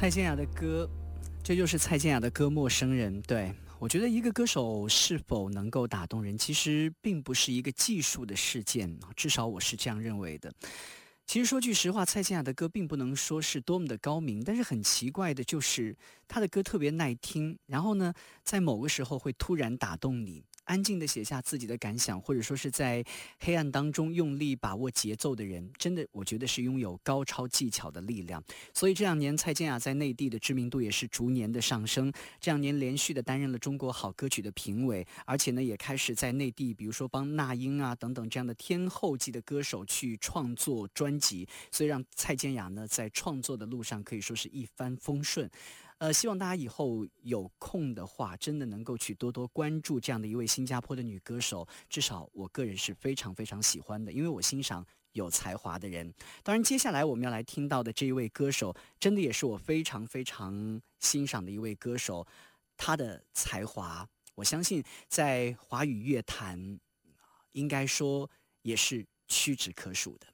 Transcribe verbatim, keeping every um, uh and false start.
蔡健雅的歌，这就是蔡健雅的歌《陌生人》。对，我觉得一个歌手是否能够打动人，其实并不是一个技术的事件，至少我是这样认为的。其实说句实话，蔡健雅的歌并不能说是多么的高明，但是很奇怪的就是她的歌特别耐听，然后呢，在某个时候会突然打动你。安静地写下自己的感想，或者说是在黑暗当中用力把握节奏的人，真的我觉得是拥有高超技巧的力量。所以这两年蔡健雅在内地的知名度也是逐年的上升，这两年连续的担任了中国好歌曲的评委，而且呢也开始在内地比如说帮那英啊等等这样的天后级的歌手去创作专辑，所以让蔡健雅呢在创作的路上可以说是一帆风顺。呃，希望大家以后有空的话，真的能够去多多关注这样的一位新加坡的女歌手，至少我个人是非常非常喜欢的，因为我欣赏有才华的人。当然，接下来我们要来听到的这一位歌手，真的也是我非常非常欣赏的一位歌手，她的才华，我相信在华语乐坛，应该说也是屈指可数的。